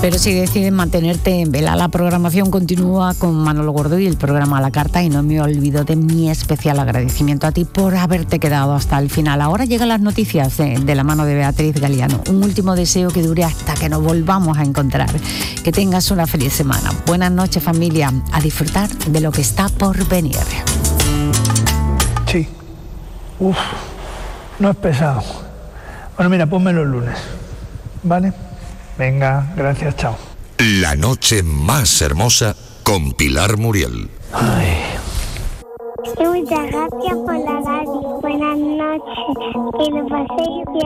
Pero si deciden mantenerte en vela, la programación continúa con Manolo Gordo y el programa a la carta, y no me olvido de mi especial agradecimiento a ti por haberte quedado hasta el final. Ahora llegan las noticias de la mano de Beatriz Galeano. Un último deseo que dure hasta que nos volvamos a encontrar. Que tengas una feliz semana. Buenas noches, familia. A disfrutar de lo que está por venir. Sí. Uf, no es pesado. Bueno, mira, pónmelo el lunes. ¿Vale? Venga, gracias, chao. La noche más hermosa con Pilar Muriel. Ay. Muchas gracias por la radio. Buenas noches. Que lo paséis bien.